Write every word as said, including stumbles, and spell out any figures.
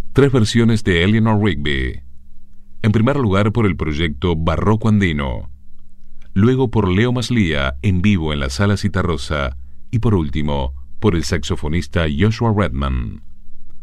Tres versiones de Eleanor Rigby. En primer lugar por el proyecto Barroco Andino, luego por Leo Maslia en vivo en la Sala Citarrosa y por último por el saxofonista Joshua Redman.